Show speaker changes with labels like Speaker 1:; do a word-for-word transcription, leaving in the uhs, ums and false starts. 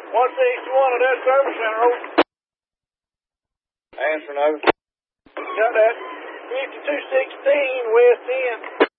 Speaker 1: one sixty-one of that service center, over.
Speaker 2: Answering over.
Speaker 1: Got that. fifty-two sixteen West End.